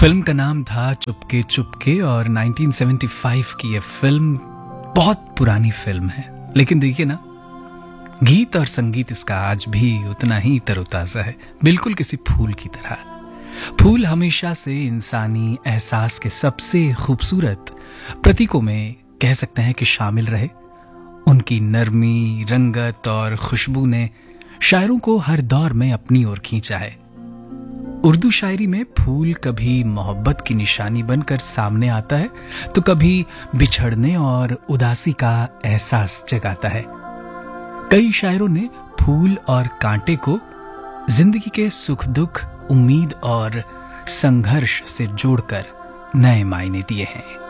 Film का नाम था चुपके चुपके और 1975 की ये फिल्म बहुत पुरानी फिल्म है, लेकिन देखिए ना, गीत और संगीत इसका आज भी उतना ही तरोताजा है, बिल्कुल किसी फूल की तरह। फूल हमेशा से इंसानी एहसास के सबसे खूबसूरत प्रतीकों में कह सकते हैं कि शामिल रहे। उनकी नरमी, रंगत और खुशबू ने शायरों को हर दौर में अपनी ओर खींचा है। उर्दू शायरी में फूल कभी मोहब्बत की निशानी बनकर सामने आता है, तो कभी बिछड़ने और उदासी का एहसास जगाता है। कई शायरों ने फूल और कांटे को जिंदगी के सुख दुख, उम्मीद और संघर्ष से जोड़कर नए मायने दिए हैं।